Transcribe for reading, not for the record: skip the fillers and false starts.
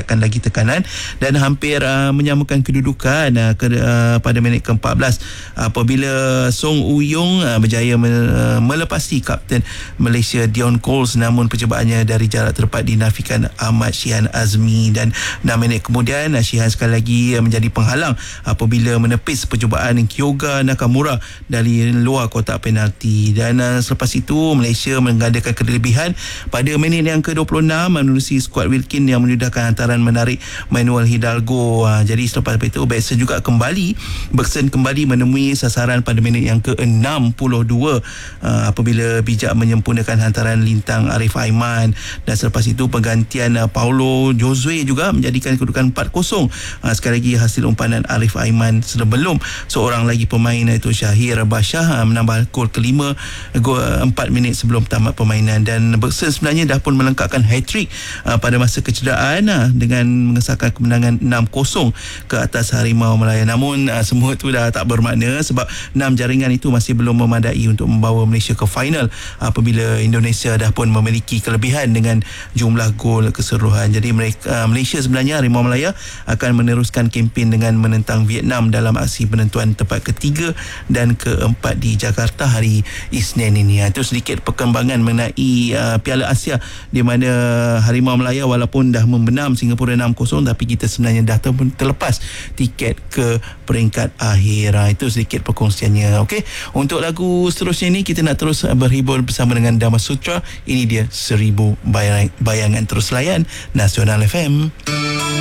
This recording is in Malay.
meningkatkan lagi tekanan dan hampir menyamakan kedudukan pada minit ke-14 apabila Song Woo-yong berjaya melepasi kapten Malaysia Dion Coles, namun percubaannya dari jarak terdekat dinafikan Ahmad Shihan Azmi, dan 6 minit kemudian Shihan sekali lagi menjadi penghalang apabila menepis percubaan Kyoga Nakamura dari luar kotak penalti. Dan selepas itu Malaysia menggandakan kelebihan pada minit yang ke-26 menerusi skuad Wilkin yang memudahkan hantaran menarik Manuel Hidalgo. Jadi selepas itu Bergson kembali menemui sasaran pada minit yang ke-62 apabila bijak menyempurnakan hantaran lintang Arif Aiman, dan selepas itu penggantian Paulo Josue juga menjadikan kedudukan 4-0. Sekali lagi hasil umpanan Arif Aiman sebelum seorang lagi pemain iaitu Syahir Bashar menambah gol kelima 4 minit sebelum tamat permainan. Dan Bergson sebenarnya dah pun melengkapkan hat-trick pada masa kecederaan dengan mengesahkan kemenangan 6-0 ke atas Harimau Malaya. Namun semua itu dah tak bermakna sebab 6 jaringan itu masih belum memadai untuk membawa Malaysia ke final apabila Indonesia dah pun memiliki kelebihan dengan jumlah gol keseluruhan. Jadi Malaysia sebenarnya, Harimau Malaya, akan meneruskan kempen dengan menentang Vietnam dalam aksi penentuan tempat ketiga dan keempat di Jakarta hari Isnin ini. Itu sedikit perkembangan mengenai Piala Asia, di mana Harimau Malaya walaupun dah membenam Singapura 6-0, tapi kita sebenarnya dah terlepas tiket ke peringkat akhir. Itu sedikit perkongsiannya. Okey, untuk lagu seterusnya ini kita nak terus berhibur bersama dengan Dharma Sutra. Ini dia 1000 Bayangan. Terus layan Nasional FM.